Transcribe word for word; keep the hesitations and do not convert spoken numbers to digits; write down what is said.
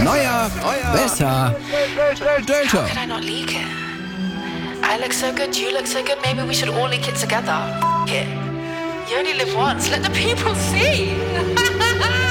Neuer, besser, Delta. How could I not leak it? I look so good, you look so good, maybe we should all leak it together. F- it. You only live once, let the people see.